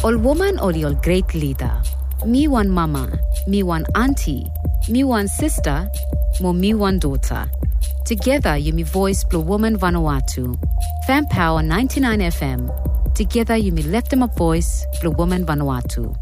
Ol woman oli ol great leader. Me one mama, me one auntie, me one sister, mo me one daughter. Together you me voice Blue Woman Vanuatu. Fan Power 99 FM. Together you me lift them up voice Blue Woman Vanuatu.